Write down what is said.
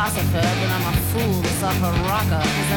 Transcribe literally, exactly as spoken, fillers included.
philosopher, but I'm a fool, the suffer rocker.